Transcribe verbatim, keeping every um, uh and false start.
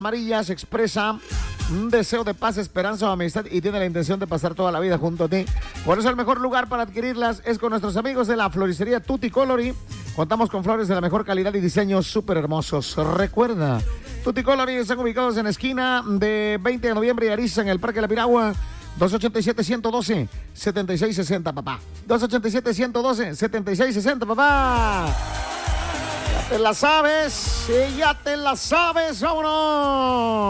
Amarillas expresa un deseo de paz, esperanza o amistad y tiene la intención de pasar toda la vida junto a ti. Por eso el mejor lugar para adquirirlas es con nuestros amigos de la floristería Tutti Colori. Contamos con flores de la mejor calidad y diseños súper hermosos. Recuerda, Tutti Colori están ubicados en la esquina de veinte de noviembre y Ariza en el Parque La Piragua. dos ochenta y siete, ciento doce, setenta y seis sesenta, papá. dos ochenta y siete, ciento doce, setenta y seis sesenta, papá. Ya te la sabes, sí, ya te la sabes, vámonos.